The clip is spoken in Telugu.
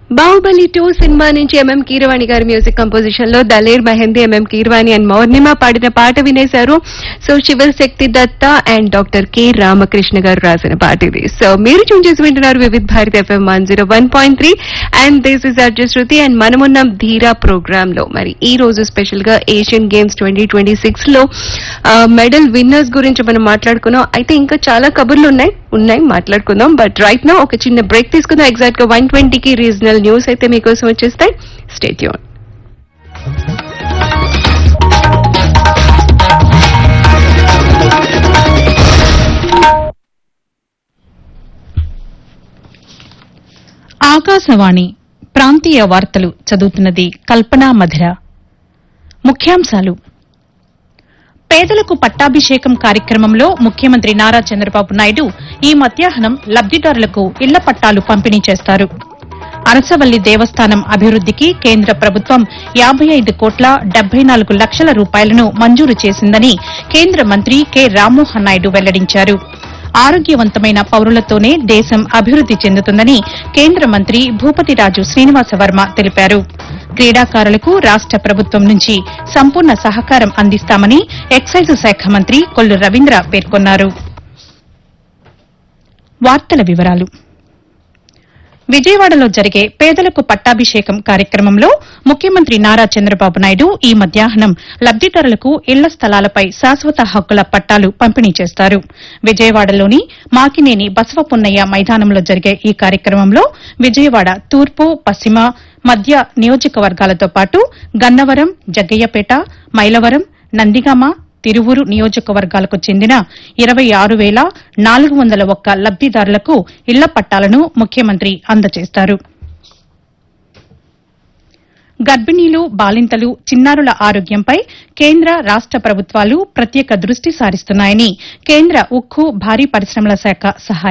బాహుబలి 2 సినిమా నుంచి ఎంఎం కీరవాణి గారి మ్యూజిక్ కంపోజిషన్ లో దలేర్ మెహందీ, ఎంఎం కీరవాణి అండ్ మౌర్ణిమ పాడిన పాట వినేశారు. So Shivashakti Datta and doctor K Ramakrishna గారు రాసిన పాట ఇది. సో మీరు చూన్ చేసి వింటున్నారు Vividh Bharati FM 101.3 and this is Arjun Shruti and మనమున్నాం ధీరా ప్రోగ్రామ్ లో. మరి ఈ రోజు స్పెషల్ గా ఏషియన్ గేమ్స్ 2026 లో మెడల్ విన్నర్స్ గురించి మనం మాట్లాడుకున్నాం. అయితే ఇంకా చాలా కబుర్లు ఉన్నాయి మాట్లాడుకుందాం. బట్ రైట్ నౌ ఒక చిన్న బ్రేక్ తీసుకుందాం. ఎగ్జాక్ట్ గా 1:20 కి రీజనల్ న్యూస్ అయితే మీకోసం వచ్చేస్తాయి. Stay tune. ఆకాశవాణి ప్రాంతీయ వార్తలు చదువుతున్నది కల్పనా మధిర. ముఖ్యాంశాలు: పేదలకు పట్టాభిషేకం కార్యక్రమంలో ముఖ్యమంత్రి నారా చంద్రబాబు నాయుడు ఈ మధ్యాహ్నం లబ్దిదారులకు ఇళ్ల పట్టాలు పంపిణీ చేస్తారు. అరసవల్లి దేవస్థానం అభివృద్దికి కేంద్ర ప్రభుత్వం 55,74 లక్షల రూపాయలను మంజూరు చేసిందని కేంద్ర మంత్రి కె రామ్మోహన్ నాయుడు వెల్లడించారు. ఆరోగ్యవంతమైన పౌరులతోనే దేశం అభివృద్ది చెందుతుందని కేంద్ర మంత్రి భూపతిరాజు శ్రీనివాసవర్మ తెలిపారు. క్రీడాకారులకు రాష్ట ప్రభుత్వం నుంచి సంపూర్ణ సహకారం అందిస్తామని ఎక్సైజ్ శాఖ మంత్రి కొల్లు రవీంద్ర పేర్కొన్నారు. వార్తల వివరాలు: విజయవాడలో జరిగే పేదలకు పట్టాభిషేకం కార్యక్రమంలో ముఖ్యమంత్రి నారా చంద్రబాబు నాయుడు ఈ మధ్యాహ్నం లబ్దిదారులకు ఇళ్ల స్థలాలపై శాశ్వత హక్కుల పట్టాలు పంపిణీ చేస్తారు. విజయవాడలోని మాకినేని బసవపున్నయ్య మైదానంలో జరిగే ఈ కార్యక్రమంలో విజయవాడ తూర్పు, పశ్చిమ, మధ్య నియోజకవర్గాలతో పాటు గన్నవరం, జగ్గయ్యపేట, మైలవరం, నందిగామ, తిరువూరు నియోజకవర్గాలకు చెందిన 26,401 లబ్దిదారులకు ఇళ్ల పట్టాలను ముఖ్యమంత్రి అందజేస్తారు. గర్భిణీలు, బాలింతలు, చిన్నారుల ఆరోగ్యంపై కేంద్ర రాష్ట ప్రభుత్వాలు ప్రత్యేక దృష్టి సారిస్తున్నాయని కేంద్ర ఉక్కు, భారీ పరిశ్రమల శాఖ సహాయ